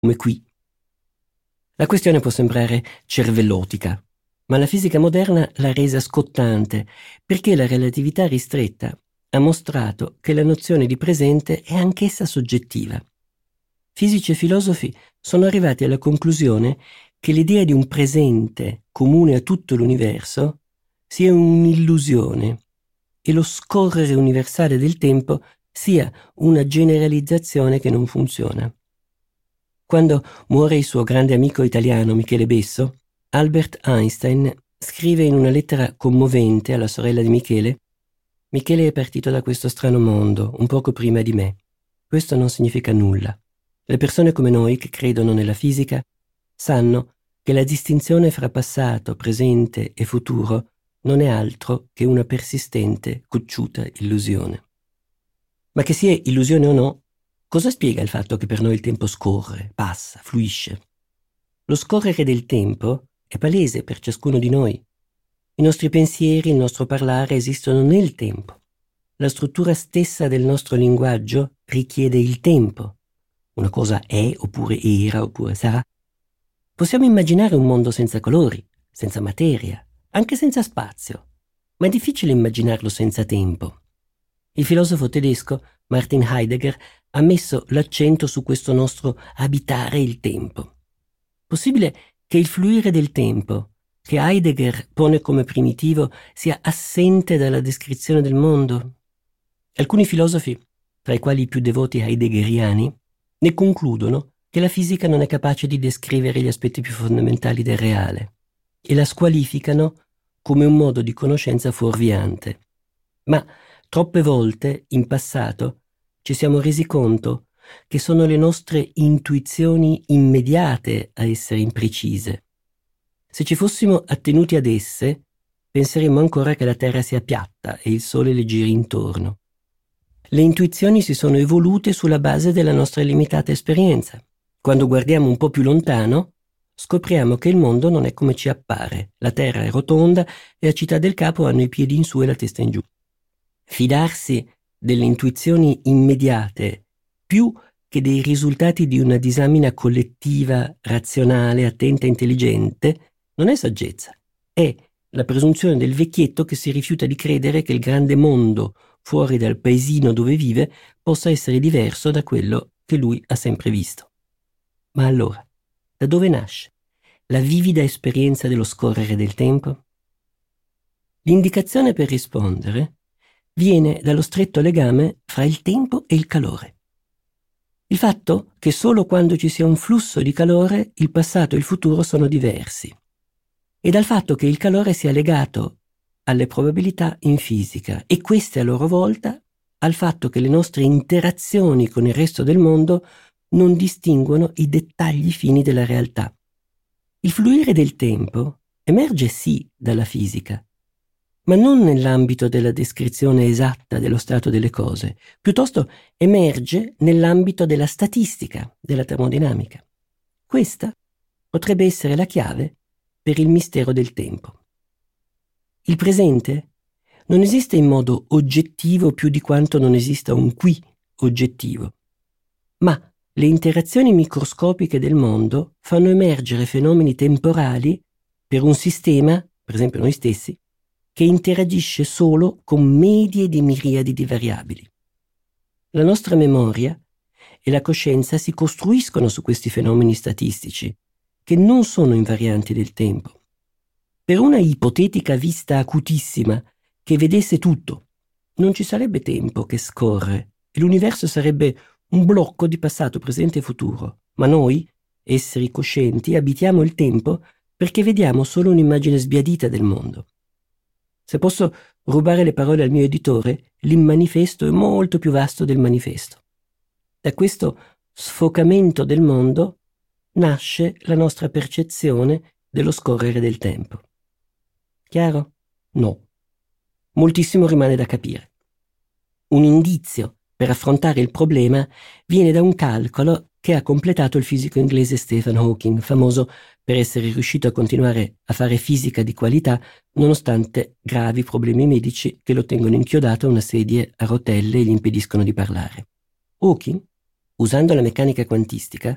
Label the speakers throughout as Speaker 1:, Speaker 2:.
Speaker 1: come qui. La questione può sembrare cervellotica, ma la fisica moderna l'ha resa scottante, perché la relatività ristretta ha mostrato che la nozione di presente è anch'essa soggettiva. Fisici e filosofi sono arrivati alla conclusione che l'idea di un presente comune a tutto l'universo sia un'illusione e lo scorrere universale del tempo sia una generalizzazione che non funziona. Quando muore il suo grande amico italiano Michele Besso, Albert Einstein scrive in una lettera commovente alla sorella di Michele: «Michele è partito da questo strano mondo un poco prima di me. Questo non significa nulla. Le persone come noi che credono nella fisica sanno che la distinzione fra passato, presente e futuro non è altro che una persistente, cocciuta illusione». Ma che sia illusione o no, cosa spiega il fatto che per noi il tempo scorre, passa, fluisce? Lo scorrere del tempo è palese per ciascuno di noi. I nostri pensieri, il nostro parlare esistono nel tempo. La struttura stessa del nostro linguaggio richiede il tempo. Una cosa è, oppure era, oppure sarà. Possiamo immaginare un mondo senza colori, senza materia, anche senza spazio, ma è difficile immaginarlo senza tempo. Il filosofo tedesco Martin Heidegger ha messo l'accento su questo nostro abitare il tempo. Possibile che il fluire del tempo, che Heidegger pone come primitivo, sia assente dalla descrizione del mondo? Alcuni filosofi, tra i quali i più devoti heideggeriani, ne concludono che la fisica non è capace di descrivere gli aspetti più fondamentali del reale e la squalificano come un modo di conoscenza fuorviante. Ma troppe volte, in passato, ci siamo resi conto che sono le nostre intuizioni immediate a essere imprecise. Se ci fossimo attenuti ad esse, penseremmo ancora che la Terra sia piatta e il Sole le giri intorno. Le intuizioni si sono evolute sulla base della nostra limitata esperienza. Quando guardiamo un po' più lontano, scopriamo che il mondo non è come ci appare. La Terra è rotonda e a Città del Capo hanno i piedi in su e la testa in giù. Fidarsi delle intuizioni immediate più che dei risultati di una disamina collettiva, razionale, attenta e intelligente non è saggezza, è la presunzione del vecchietto che si rifiuta di credere che il grande mondo fuori dal paesino dove vive possa essere diverso da quello che lui ha sempre visto. Ma allora, da dove nasce la vivida esperienza dello scorrere del tempo? L'indicazione per rispondere viene dallo stretto legame fra il tempo e il calore. Il fatto che solo quando ci sia un flusso di calore il passato e il futuro sono diversi, e dal fatto che il calore sia legato alle probabilità in fisica e queste a loro volta al fatto che le nostre interazioni con il resto del mondo non distinguono i dettagli fini della realtà. Il fluire del tempo emerge sì dalla fisica, ma non nell'ambito della descrizione esatta dello stato delle cose, piuttosto emerge nell'ambito della statistica, della termodinamica. Questa potrebbe essere la chiave per il mistero del tempo. Il presente non esiste in modo oggettivo più di quanto non esista un qui oggettivo, ma le interazioni microscopiche del mondo fanno emergere fenomeni temporali per un sistema, per esempio noi stessi, che interagisce solo con medie di miriadi di variabili. La nostra memoria e la coscienza si costruiscono su questi fenomeni statistici, che non sono invarianti del tempo. Per una ipotetica vista acutissima che vedesse tutto, non ci sarebbe tempo che scorre e l'universo sarebbe un blocco di passato, presente e futuro. Ma noi, esseri coscienti, abitiamo il tempo perché vediamo solo un'immagine sbiadita del mondo. Se posso rubare le parole al mio editore, l'immanifesto è molto più vasto del manifesto. Da questo sfocamento del mondo nasce la nostra percezione dello scorrere del tempo. Chiaro? No. Moltissimo rimane da capire. Un indizio per affrontare il problema viene da un calcolo che ha completato il fisico inglese Stephen Hawking, famoso per essere riuscito a continuare a fare fisica di qualità nonostante gravi problemi medici che lo tengono inchiodato a una sedia a rotelle e gli impediscono di parlare. Hawking, usando la meccanica quantistica,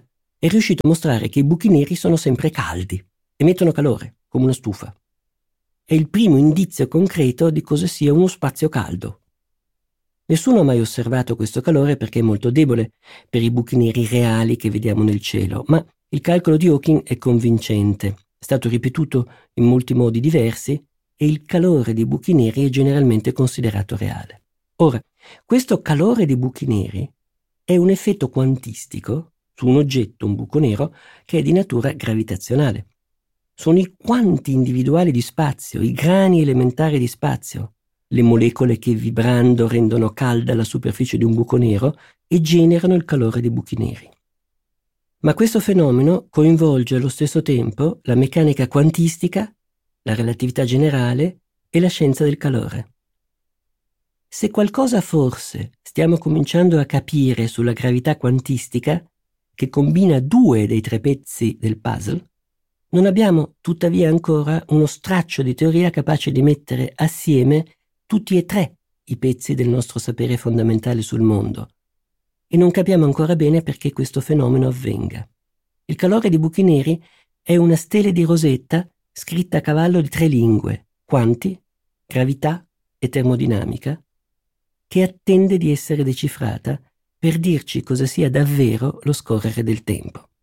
Speaker 1: è riuscito a mostrare che i buchi neri sono sempre caldi, emettono calore, come una stufa. È il primo indizio concreto di cosa sia uno spazio caldo. Nessuno ha mai osservato questo calore perché è molto debole per i buchi neri reali che vediamo nel cielo, ma il calcolo di Hawking è convincente, è stato ripetuto in molti modi diversi e il calore dei buchi neri è generalmente considerato reale. Ora, questo calore dei buchi neri è un effetto quantistico su un oggetto, un buco nero, che è di natura gravitazionale. Sono i quanti individuali di spazio, i grani elementari di spazio, le molecole che vibrando rendono calda la superficie di un buco nero e generano il calore dei buchi neri. Ma questo fenomeno coinvolge allo stesso tempo la meccanica quantistica, la relatività generale e la scienza del calore. Se qualcosa forse stiamo cominciando a capire sulla gravità quantistica, che combina 2 dei 3 pezzi del puzzle, non abbiamo tuttavia ancora uno straccio di teoria capace di mettere assieme tutti e 3 i pezzi del nostro sapere fondamentale sul mondo, e non capiamo ancora bene perché questo fenomeno avvenga. Il calore di buchi neri è una stele di rosetta scritta a cavallo di 3 lingue, quanti, gravità e termodinamica, che attende di essere decifrata per dirci cosa sia davvero lo scorrere del tempo.